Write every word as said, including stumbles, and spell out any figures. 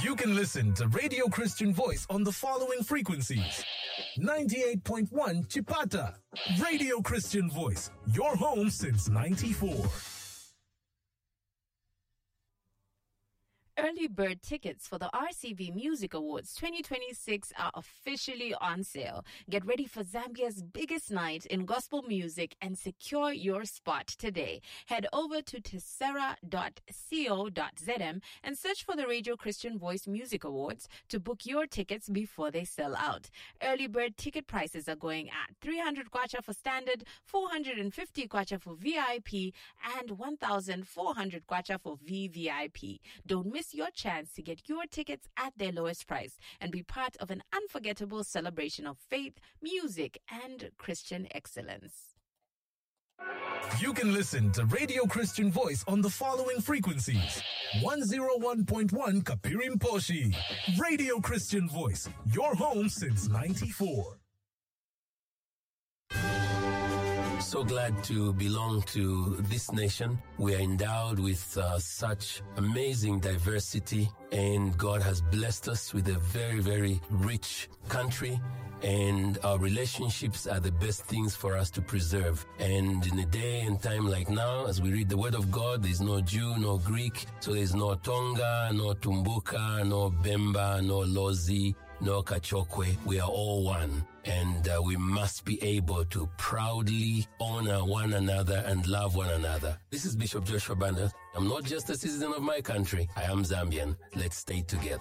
You can listen to Radio Christian Voice on the following frequencies. ninety-eight point one Chipata. Radio Christian Voice, your home since ninety-four. Early bird tickets for the R C V Music Awards twenty twenty-six are officially on sale. Get ready for Zambia's biggest night in gospel music and secure your spot today. Head over to tessera dot co dot z m and search for the Radio Christian Voice Music Awards to book your tickets before they sell out. Early bird ticket prices are going at three hundred kwacha for standard, four hundred fifty kwacha for V I P, and one thousand four hundred kwacha for V V I P. Don't miss your chance to get your tickets at their lowest price and be part of an unforgettable celebration of faith, music, and Christian excellence. You can listen to Radio Christian Voice on the following frequencies. one oh one point one Kapirim Poshi. Radio Christian Voice, your home since ninety-four. So glad to belong to this nation. We are endowed with uh, such amazing diversity, and God has blessed us with a very, very rich country, and our relationships are the best things for us to preserve. And in a day and time like now, as we read the Word of God, there's no Jew, no Greek, so there's no Tonga, no Tumbuka, no Bemba, no Lozi, no Kachokwe. We are all one. And uh, we must be able to proudly honor one another and love one another. This is Bishop Joshua Banda. I'm not just a citizen of my country. I am Zambian. Let's stay together.